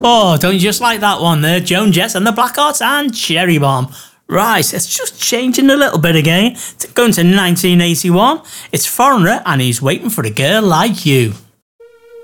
Oh, don't you just like that one there? Joan Jett and the Blackhearts and Cherry Bomb. Right, it's just changing a little bit again. Going to 1981. It's Foreigner and He's Waiting for a Girl Like You.